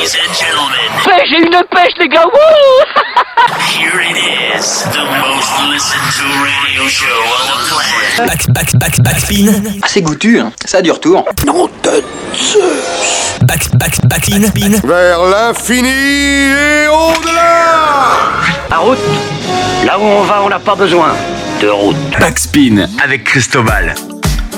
Ladies and gentlemen. Pêche, j'ai une pêche, les gars. Wouh. Here it is, the most listened to radio show on the planet. Backspin. C'est goûtu, hein. Ça a du retour. Non de Zeus. Backspin. Vers l'infini et au-delà. La route. Là où on va, on n'a pas besoin de route. Backspin avec Cristobal.